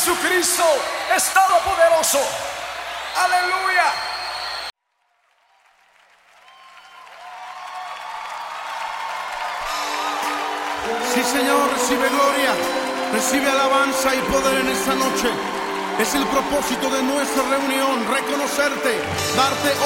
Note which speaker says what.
Speaker 1: Jesucristo es todopoderoso. Aleluya.
Speaker 2: Sí, Señor, recibe gloria, recibe alabanza y poder en esta noche. Es el propósito de nuestra reunión, reconocerte, darte